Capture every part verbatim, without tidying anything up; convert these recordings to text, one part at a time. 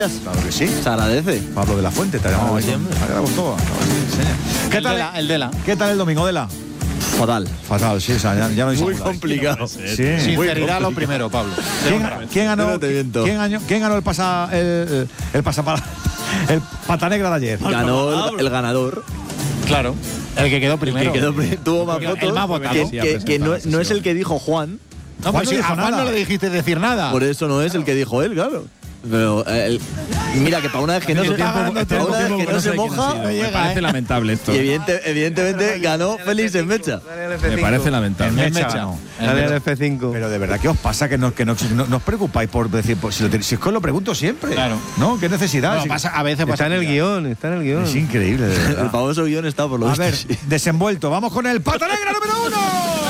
Claro que sí. Se agradece. Pablo de la Fuente, te llamamos No, siempre. todo. ¿Qué El tal Dela, el Dela. ¿Qué tal el domingo, Dela? Fatal. Fatal, sí, o sea, ya, ya no hay Muy segunda. complicado. Sí. Sinceridad lo primero, Pablo. ¿Quién, quién ganó? Yo no te miento. ¿Quién ganó? ¿Quién ganó el pasa el, el pasapala, el pata negra de ayer? Ganó el, el ganador. Claro. El que quedó primero. Que quedó pri- tuvo más El votos. más votado. Que, Sí, que- que no, no es el que dijo Juan. No, Juan pues no sí, dijo a Juan nada. no le dijiste decir nada. Por eso no es el que dijo él, claro. Pero eh, el- mira que para una vez que no se, para una vez que no se moja, Me parece ¿eh? lamentable esto. y evidente- evidentemente ganó Félix en Mecha. Me parece lamentable. En Mecha, Mecha. no. Dale al F cinco. Pero de verdad, ¿qué os pasa? Que no, que no, no, no os preocupáis por decir, pues, si, lo tenéis- si es que os lo pregunto siempre. Claro. ¿No? ¿Qué necesidad? No, Si- pasa, a veces pasa. Está en el guión, está en el guión. es increíble, de El verdad. famoso guión está por lo A visto. ver, sí. desenvuelto. Vamos con el pata negra número uno.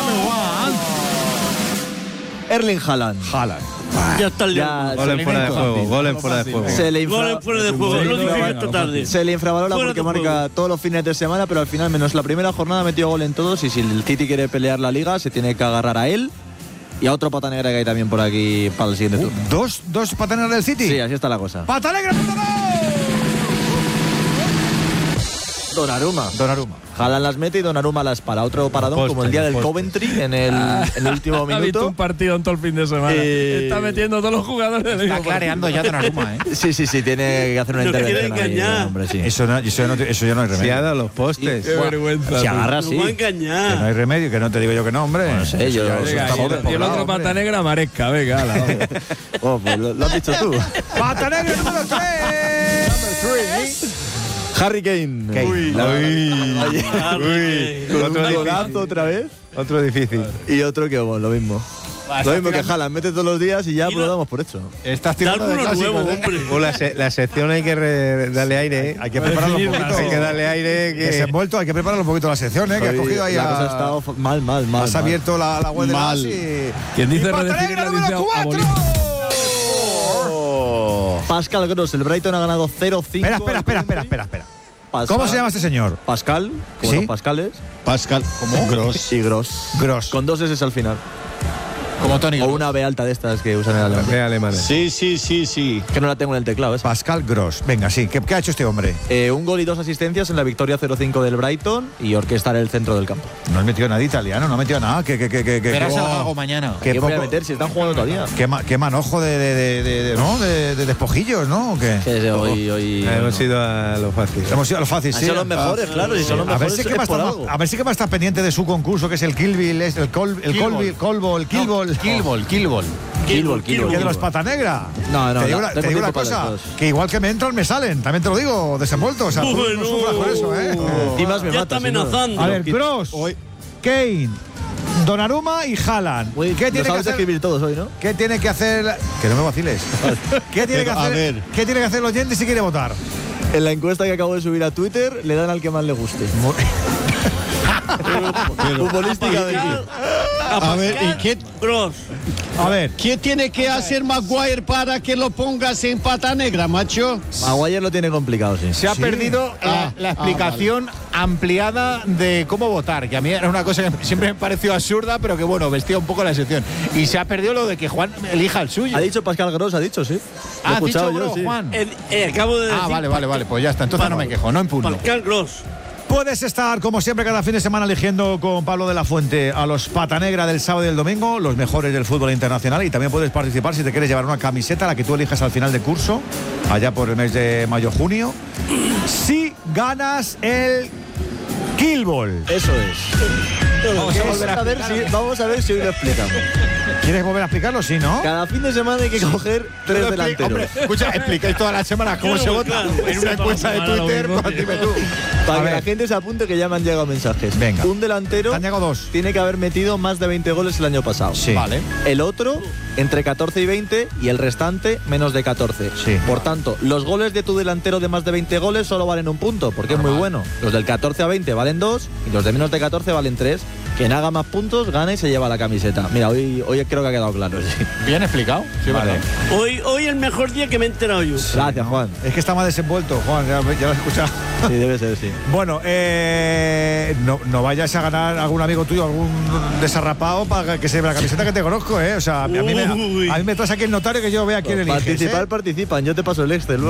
Erling Haaland. Haaland. Ya está el Ya Gol en fuera de juego, gol en fuera de juego. se le, infra- Gol fuera de juego. Lo dije esta tarde. se le infravalora Fuera porque de juego. marca todos los fines de semana, pero al final, menos la primera jornada, metió gol en todos. Y si el City quiere pelear la liga, se tiene que agarrar a él y a otro pata negra que hay también por aquí para el siguiente turno. ¿Dos, dos pata negras del City? Sí, así está la cosa. ¡Pata negra punto com! Donnarumma. Donnarumma. Haaland las mete y Donnarumma las para. Otro paradón, Poste, como el día del poste. Coventry en el, en el último Ha visto minuto. un partido en todo el fin de semana. Eh, Está metiendo a todos los jugadores del Está mismo clareando ya Donnarumma, ¿eh? Sí, sí, sí, tiene que hacer una Nos quiere intervención. ahí, engañar. hombre, sí. Eso, no, eso, no, eso ya no hay Se ha remedio. dado los postes. Qué vergüenza. Se tío. agarra Nos así. va a Que no engañar. hay remedio, que no te digo yo que no, hombre. No sé, yo- Ya, eso Venga, estamos y el- y el despoblados, otro hombre. pata negra Maresca, venga, ala, vamos. Oh, pues lo, lo has dicho tú. ¡Pata negra número tres! Harry Kane. Kane. Uy, la- Uy. con Otro un difícil. golazo otra vez. Otro difícil. Y otro que bueno, lo mismo. Lo mismo que Haaland, mete todos los días y ya Y pues lo no- damos por hecho. Estás Da tirando de algunos clásicos, nuevos, ¿eh? hombre. Oh, la, se- la sección hay que re- darle aire, ¿eh? Hay que prepararlo un poquito. Hay que darle aire. Que... Desenvuelto, hay que preparar un poquito la sección, ¿eh? Que has Hoy cogido ahí la a... cosa ha estado mal, mal, mal. Has mal. abierto la, la web de la Mal. A S I. Quien dice Y pata redefinir negra la número dice cuatro. abolir. Pascal Gross, el Brighton ha ganado cero cinco. Espera, espera, espera, espera, espera, espera. Pascal- ¿Cómo se llama este señor? Pascal, como ¿Sí? los Pascales. Pascal. ¿Cómo? Gross. Y Gross. Gross. Con dos S al final. Como Tony. O una B alta de estas que usan en el alemán. Ve alemana. Sí, sí, sí, sí. Que no la tengo en el teclado, ¿esa? Pascal Gross. Venga, sí. ¿Qué, qué ha hecho este hombre? Eh, un gol y dos asistencias en la victoria cero cinco del Brighton y orquestar el centro del campo. No ha metido nada italiano, no ha metido nada. Que, que, que, que, que, Verás oh, el gago mañana. Qué ¿Qué voy a poco- meter si están jugando todavía? Qué, ma- qué manojo de, de, de, de- de- ¿no? de, de despojillos, ¿no? ¿O qué? Que es de hoy, hoy. Hemos ido a lo fácil. Hemos ido a lo fácil, Han sí. sido los mejores, claro, si son los A ver, mejores si es que va a por estar, algo. a ver si que va a estar pendiente de su concurso, que es el Kill Bill, es el Col, el Kill Colby, Ball. Colbo, el Kill Ball. Killball, Killball. Killball, ¿Qué Killball. de los pata negra? No, no, te digo, no, una- te tengo digo una tiempo para cosa, los dos. que igual que me entran, me salen. También te lo digo, desenvuelto. O sea, tú Bueno. no sufras por eso, ¿eh? Dimas me Ya mata, está sin duda. amenazando. A ver, Gross, Kane, Donnarumma y Haaland. Uy, ¿Qué lo tiene que sabes hacer? escribir todos hoy, ¿no? ¿Qué tiene que hacer? Que no me vaciles. ¿Qué tiene que Pero, a hacer? ver. ¿Qué tiene que hacer el oyente si quiere votar? En la encuesta que acabo de subir a Twitter, le dan al que más le guste. Futbolísticamente. A ver, ¿y qué, Gross. A ver, qué tiene que hacer Maguire para que lo pongas en pata negra, macho? Maguire lo tiene complicado, sí. Se ha Sí. perdido la, Ah, la ah, explicación ampliada de cómo votar, que a mí era una cosa que siempre me pareció absurda, pero que bueno, vestía un poco la sección. Y se ha perdido lo de que Juan elija el suyo. Ha dicho Pascal Gross, ha dicho, sí. Lo he Ah, ¿has escuchado dicho yo, Gross, sí. Juan? Eh, eh, acabo de decir. Ah, vale, vale, vale, pues ya está. Entonces no me quejo, no impugno. Pascal Gross. puedes estar, como siempre, cada fin de semana eligiendo con Pablo de la Fuente a los pata negra del sábado y del domingo, los mejores del fútbol internacional. Y también puedes participar si te quieres llevar una camiseta, la que tú elijas al final de curso, allá por el mes de mayo-junio. Si ganas el Kill Ball. Eso es. Vamos a volver a a ver si, vamos a ver si hoy lo explicamos. ¿Quieres volver a explicarlo? Sí, ¿no? Cada fin de semana hay que coger tres delanteros. Hombre, escucha, explicáis todas las semanas cómo Claro, se vota claro. en una encuesta de Twitter. Pues dime tú. Para A que ver. la gente se apunte que ya me han llegado mensajes. Venga. Un delantero Te han llegado dos. tiene que haber metido más de veinte goles el año pasado. Sí. Vale. El otro entre catorce y veinte y el restante menos de catorce. Sí. Por tanto, los goles de tu delantero de más de veinte goles solo valen un punto, porque es muy bueno. Los del catorce a veinte valen dos y los de menos de catorce valen tres. Quien haga más puntos, gana y se lleva la camiseta. Mira, hoy, hoy creo que ha quedado claro, sí. Bien explicado. Sí, Vale. verdad. Hoy, hoy el mejor día que me he enterado yo. Gracias, Juan. Es que está más desenvuelto, Juan, ya, ya lo has escuchado. Sí, debe ser, sí. Bueno, eh, no, no vayas a ganar algún amigo tuyo, algún desarrapado para que se lleve la camiseta que te conozco, ¿eh? O sea, a mí, me, a mí me traes aquí el notario que yo vea quién eliges. Participar, ¿eh? participan. Yo te paso el Excel luego.